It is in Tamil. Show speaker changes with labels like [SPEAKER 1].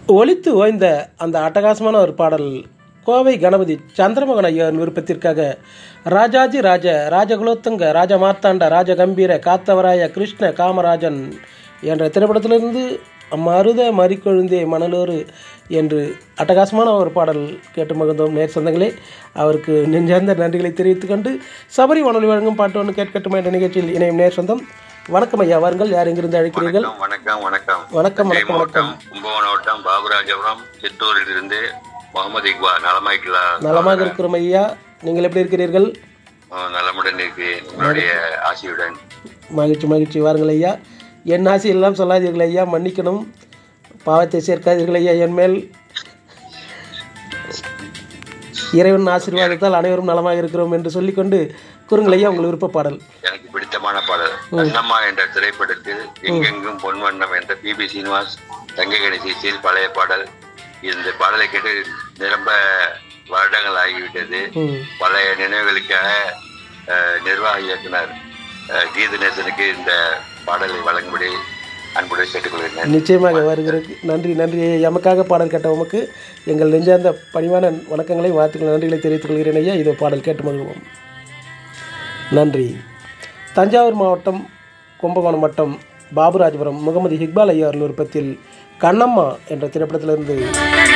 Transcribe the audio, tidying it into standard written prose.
[SPEAKER 1] ஒலித்து ஓய்ந்த அந்த அட்டகாசமான ஒரு பாடல் கோவை கணபதி சந்திரமோகன் ஐயாவின் விருப்பத்திற்காக ராஜாஜி ராஜகுலோத்துங்க ராஜமார்த்தாண்ட ராஜகம்பீர காத்தவராய கிருஷ்ண காமராஜன் என்ற திரைப்படத்திலிருந்து மருத மறிக்கொழுந்தே மணலூர் என்று அட்டகாசமான ஒரு பாடல் கேட்டு மகிழ்ந்தோம். நேர் சொந்தங்களே, அவருக்கு நெஞ்சார்ந்த நன்றிகளை தெரிவித்துக் கொண்டு சபரி வானொலி வழங்கும் பாட்டு ஒன்று கேட்கட்டுமா என்ற நிகழ்ச்சியில் இணையும் நேர் சொந்தம். வணக்கம் ஐயா, வாருங்கள். யார் எங்கிருந்து அழைக்கிறீர்கள்?
[SPEAKER 2] வணக்கம் வணக்கம்
[SPEAKER 1] வணக்கம் வணக்கம் வணக்கம்.
[SPEAKER 2] கும்பகோணம் பாபுராஜபுரம் சித்தூரில் இருந்து முகமது இக்பால்.
[SPEAKER 1] நலமாக இருக்கிறோம் ஐயா, நீங்கள் எப்படி இருக்கிறீர்கள்?
[SPEAKER 2] நலமுடன் இருக்கு, உங்களுடைய ஆசையுடன்.
[SPEAKER 1] மகிழ்ச்சி மகிழ்ச்சி. வாருங்கள் ஐயா. என் ஆசை எல்லாம் சொல்லாதீர்கள் ஐயா, மன்னிக்கணும், பாவத்தை சேர்க்காதீர்கள் ஐயா என் மேல். இறைவன் ஆசீர்வாதத்தால் அனைவரும் நலமாக இருக்கிறோம் என்று சொல்லிக்கொண்டு கூறுங்கள் ஐயா உங்கள் விருப்ப பாடல்.
[SPEAKER 2] எனக்கு பிடித்தமான பாடல் கண்ணம்மா என்ற திரைப்படத்தில் எங்கெங்கும் பொன்வண்ணம் என்ற பிபி சீனிவாஸ் தங்கை கணேசியில் பழைய பாடல். இந்த பாடலை கேட்டு நிரம்ப வருடங்கள் ஆகிவிட்டது. பழைய நினைவுகளுக்காக நிர்வாக இயக்குனர் கீதநேசனுக்கு இந்த பாடலை வழங்கும்படி அன்புடன் கேட்டுக்கொள்கிறேன்.
[SPEAKER 1] நிச்சயமாக வருகிறது. நன்றி நன்றி. எமக்காக பாடல் கேட்ட உமக்கு எங்கள் நெஞ்சார்ந்த பணிவான வணக்கங்களை வாழ்த்துக்கள் நன்றிகளை தெரிவித்துக் கொள்கிறேன் ஐயா. இதோ பாடல் கேட்டு மகிழ்வோம். நன்றி. தஞ்சாவூர் மாவட்டம் கும்பகோணம் வட்டம் பாபுராஜபுரம் முகமது இக்பால் ஐயா விருப்பத்தில் கண்ணம்மா என்ற திரைப்படத்திலிருந்து